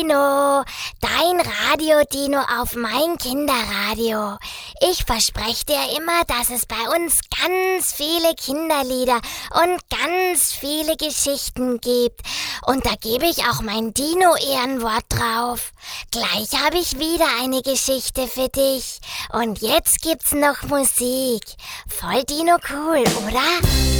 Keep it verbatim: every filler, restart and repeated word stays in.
Dino, dein Radio, Dino, auf mein Kinderradio. Ich verspreche dir immer, dass es bei uns ganz viele Kinderlieder und ganz viele Geschichten gibt. Und da gebe ich auch mein Dino-Ehrenwort drauf. Gleich habe ich wieder eine Geschichte für dich. Und jetzt gibt's noch Musik. Voll Dino cool, oder?